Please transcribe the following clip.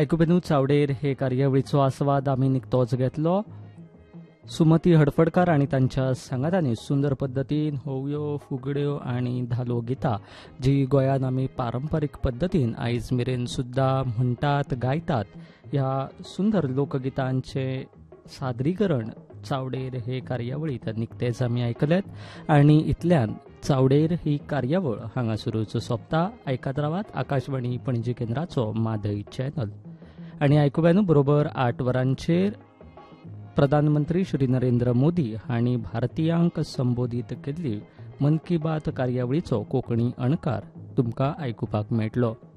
आयकुबेनू चावडेर हे कार्यावळीचो आस्वाद आमी निकतोच घेतलो. सुमती हडफडकार आनी तांच्या सांगातांनी सुंदर पद्दतीन होवयो, फुगड्यो आनी धालो गितां जी गोंयांत आमी पारंपारीक पद्दतीन आयज मेरेन सुद्दां म्हणटात, गायतात, ह्या सुंदर लोकगितांचे सादरीकरण चावडेर हे कार्यावळींत निकतेच आमी आयकलेत आनी इतल्यान चावडेर ही कार्यावळ हांगासरूच सोंपता. आयकत रावात आकाशवाणी पणजी केंद्राचो मादय चॅनल. आनी आयकुब्यानू बरोबर 8 वरांचेर प्रधानमंत्री श्री नरेंद्र मोदी हांणी भारतीयांक संबोधीत केल्ली मन की बात कार्यावळीचो कोंकणी अणकार तुमकां आयकुपाक मेळटलो.